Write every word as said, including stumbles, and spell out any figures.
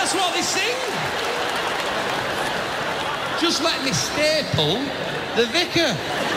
That's what they sing. Just let me staple the vicar.